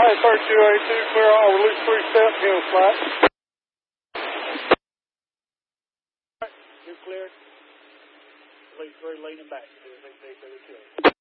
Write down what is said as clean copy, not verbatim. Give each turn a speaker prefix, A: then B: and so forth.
A: Flight 3282, clear all, release 3 steps, hill flat.
B: You cleared. Release 3, leaning back. 2, 6, 8, 2, 2.